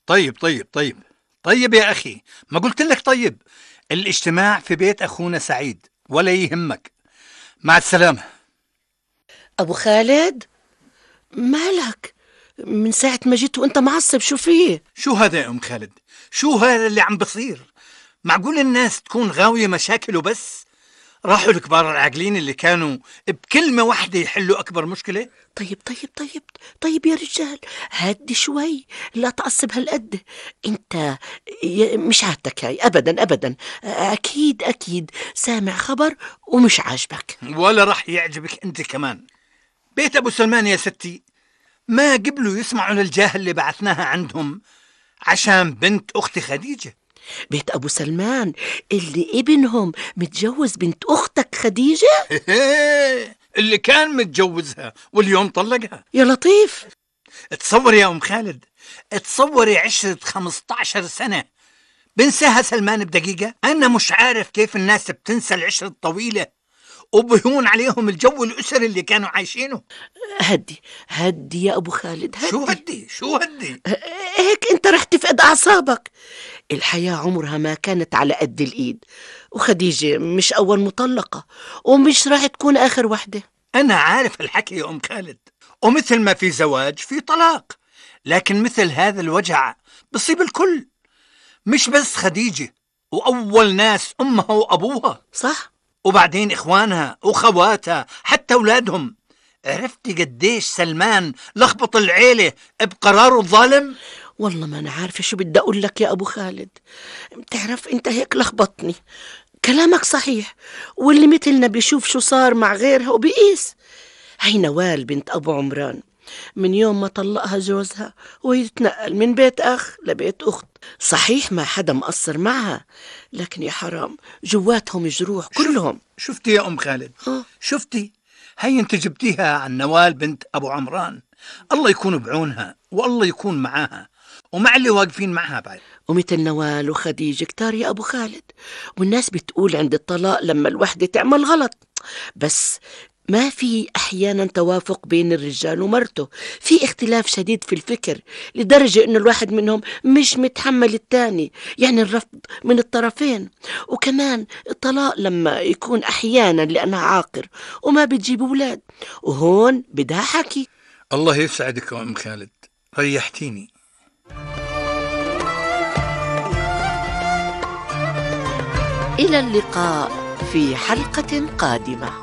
طيب يا أخي، ما قلت لك طيب؟ الاجتماع في بيت أخونا سعيد، ولا يهمك. مع السلامة. أبو خالد، مالك؟ من ساعة ما جيت وانت معصب، شو فيه؟ شو هذا يا أم خالد؟ شو هذا اللي عم بصير؟ معقول الناس تكون غاوية مشاكل وبس؟ راحوا الكبار العاقلين اللي كانوا بكلمة واحدة يحلوا أكبر مشكلة؟ طيب يا رجال، هدي شوي، لا تعصب هالقد. انت مش عادتك هاي ابدا ابدا. اكيد سامع خبر ومش عاجبك. ولا راح يعجبك أنت كمان. بيت أبو سلمان يا ستي ما قبلوا يسمعوا للجاه اللي بعثناها عندهم عشان بنت أختي خديجة. بيت ابو سلمان اللي ابنهم متجوز بنت اختك خديجة؟ اللي كان متجوزها واليوم طلقها. يا لطيف. تصور يا أم خالد، تصوري 15 سنة بنساها سلمان بدقيقة. أنا مش عارف كيف الناس بتنسى العشرة الطويلة وبهون عليهم الجو الأسري اللي كانوا عايشينه. هدي يا أبو خالد، هدي. شو هدي؟ هيك أنت رح تفقد أعصابك. الحياة عمرها ما كانت على قد الإيد، وخديجة مش أول مطلقة ومش راح تكون آخر وحدة. أنا عارف الحكي يا أم خالد، ومثل ما في زواج في طلاق، لكن مثل هذا الوجع بصيب الكل، مش بس خديجة، وأول ناس أمها وأبوها، صح؟ وبعدين إخوانها وخواتها حتى أولادهم. عرفتي قديش سلمان لخبط العيلة بقراره الظالم؟ والله ما أنا عارفة شو بدي أقول لك يا أبو خالد. بتعرف أنت هيك لخبطني. كلامك صحيح، واللي مثلنا بيشوف شو صار مع غيرها وبيقيس. هي نوال بنت أبو عمران، من يوم ما طلقها جوزها وهي تتنقل من بيت أخ لبيت أخت. صحيح ما حدا مقصر معها، لكن يا حرام جواتهم جروح كلهم. شفتي يا أم خالد؟ شفتي؟ هي انت جبتيها عن نوال بنت أبو عمران. الله يكون بعونها، والله يكون معاها ومع اللي واقفين معها بعد. ومثل نوال وخديجة كتار يا أبو خالد. والناس بتقول عند الطلاق لما الوحدة تعمل غلط، بس ما في أحيانا توافق بين الرجال ومرته، في اختلاف شديد في الفكر لدرجة إنه الواحد منهم مش متحمل التاني، يعني الرفض من الطرفين. وكمان الطلاق لما يكون أحيانا لأنها عاقر وما بتجيب أولاد، وهون بدها حكي. الله يسعدك يا أم خالد، ريحتيني. إلى اللقاء في حلقة قادمة.